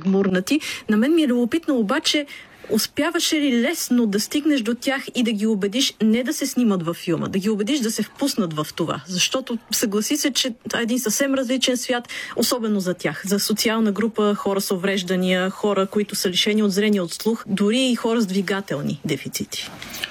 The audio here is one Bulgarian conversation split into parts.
гмурнати. На мен ми е любопитно обаче, успяваше ли лесно да стигнеш до тях и да ги убедиш не да се снимат във филма, да ги убедиш да се впуснат в това? Защото съгласи се, че това е един съвсем различен свят, особено за тях, за социална група, хора с увреждания, хора, които са лишени от зрение, от слух, дори и хора с двигателни дефицити.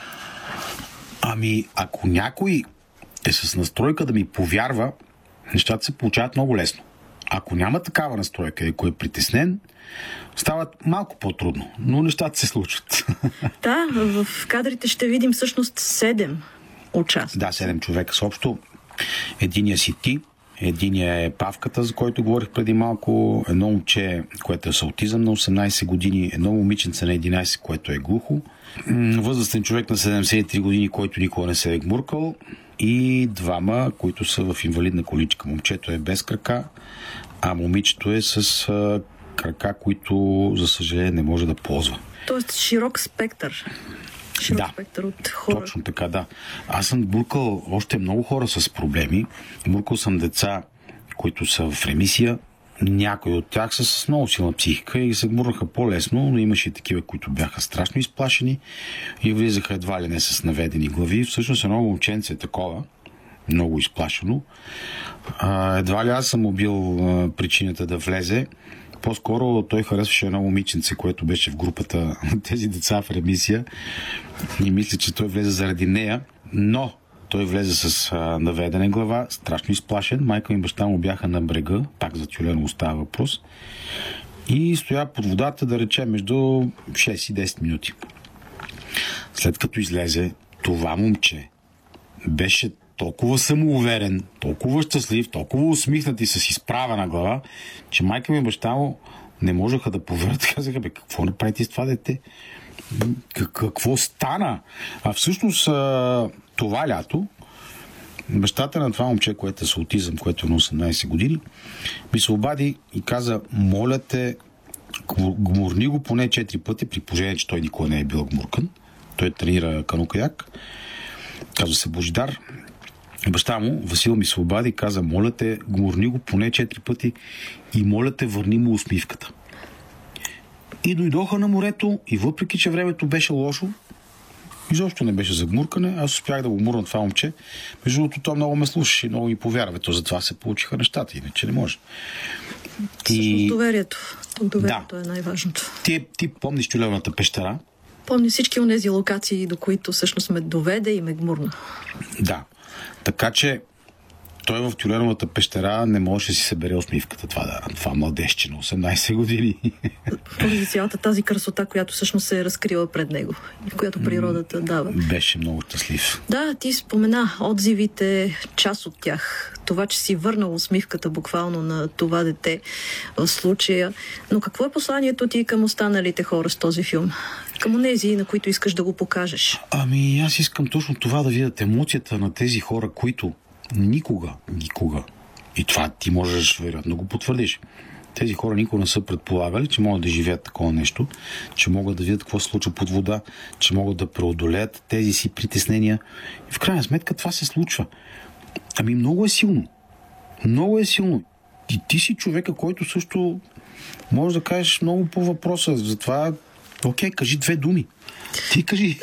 Ами, ако някой е с настройка да ми повярва, нещата се получават много лесно. Ако няма такава настройка и ако е притеснен, стават малко по-трудно, но нещата се случват. Да, в кадрите ще видим всъщност 7 участници. Да, 7 човека с общо. Единия си ти, единия е Павката, за който говорих преди малко, едно момче, което е с аутизъм на 18 години, едно момиченце на 11, което е глухо, възрастен човек на 73 години, който никога не се е гмуркал, и двама, които са в инвалидна количка. Момчето е без крака, а момичето е с крака, които, за съжаление, не може да ползва. Тоест широк спектър. Спектър от хора. Точно така, да. Аз съм гмуркал още много хора с проблеми. Гмуркал съм деца, които са в ремисия. Някои от тях са с много силна психика и се гмурнаха по-лесно, но имаше и такива, които бяха страшно изплашени и влизаха едва ли не с наведени глави. Всъщност едно момченце е такова, много изплашено. Едва ли аз съм му бил причината да влезе. По-скоро той харесваше едно момиченце, което беше в групата на тези деца в ремисия и мисля, че той влезе заради нея, но той влезе с наведена глава, страшно изплашен. Майка и баща му бяха на брега, пак за тюлено остава въпрос, и стоя под водата, да речем, между 6 и 10 минути. След като излезе, това момче беше толкова самоуверен, толкова щастлив, толкова усмихнат и с изправена глава, че майка ми и баща му не можеха да поверят. Казаха, какво направите с това дете? Какво стана? А всъщност това лято бащата на това момче, което е с аутизъм, което е на 18 години, ми се обади и каза, моля те, гмурни го поне 4 пъти, при положение, че той никога не е бил гмуркан. Той тренира кано-каяк. Казва се Божидар. Баща му, Васил, ми се обади и каза, моля те, гмурни го поне 4 пъти и моля те, върни му усмивката. И дойдоха на морето и въпреки, че времето беше лошо, изобщо не беше за гмуркане, аз успях да го гмурна това момче. Между другото, то много ме слушаше и много ми повярва. То затова се получиха нещата, иначе не може. Всъщност доверието. Доверието е най-важното. Ти помниш Тюленовата пещера? Помни всички от тези локации, до които всъщност ме доведе и ме гмурна. Да. Така че той в Тюленовата пещера не можеше да си събере усмивката. Това младежче на 18 години. Поради цялата тази красота, която всъщност се е разкрила пред него, която природата дава. Беше много щастлив. Да, ти спомена отзивите, част от тях. Това, че си върнал усмивката буквално на това дете в случая. Но какво е посланието ти към останалите хора с този филм? Към онези, на които искаш да го покажеш? Ами, аз искам точно това да видят емоцията на тези хора, които никога, и това ти можеш вероятно да го потвърдиш, тези хора никога не са предполагали, че могат да живеят такова нещо, че могат да видят какво се случва под вода, че могат да преодолеят тези си притеснения. И в крайна сметка това се случва. Ами много е силно. Много е силно. И ти си човека, който също може да кажеш много по въпроса. Затова, окей, кажи 2 думи. Ти кажи.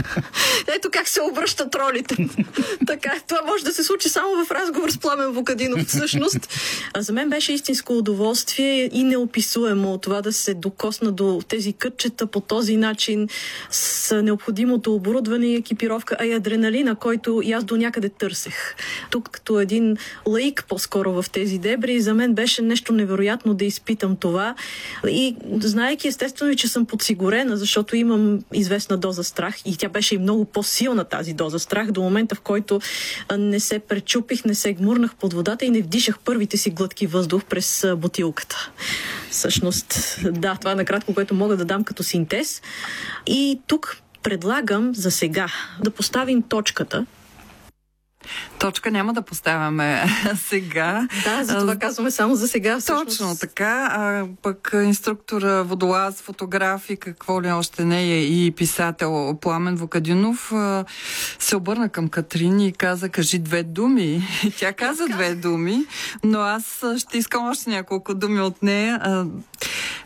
Ето как се обръщат ролите. Така, това може да се случи само в разговор с Пламен Вукадинов, всъщност. А за мен беше истинско удоволствие и неописуемо това да се докосна до тези кътчета по този начин с необходимото оборудване и екипировка, а и адреналина, който и аз до някъде търсех. Тук като един лаик по-скоро в тези дебри, за мен беше нещо невероятно да изпитам това. И знаейки естествено, че съм подсигурена, защото имам известна доза страх и тя беше и много по-силна тази доза страх до момента, в който не се пречупих, не се гмурнах под водата и не вдишах първите си глътки въздух през бутилката. Всъщност, да, това е накратко, което мога да дам като синтез. И тук предлагам за сега да поставим точката. Точка няма да поставяме сега. Да, за това казваме само за сега. Всъщност. Точно така. Пък инструктора, водолаз, фотограф и какво ли още не е и писател Пламен Вукадинов се обърна към Катрин и каза, кажи 2 думи. Тя каза 2 думи, но аз ще искам още няколко думи от нея.